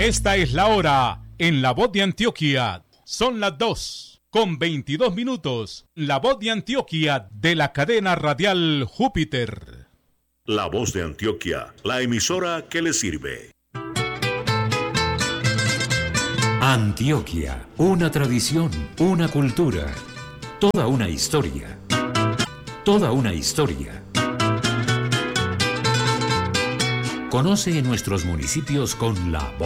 Esta es la hora en La Voz de Antioquia. Son las 2:22. La Voz de Antioquia de la cadena radial Júpiter. La Voz de Antioquia, la emisora que le sirve. Antioquia, una tradición, una cultura, toda una historia. Toda una historia. Conoce nuestros municipios con la voz.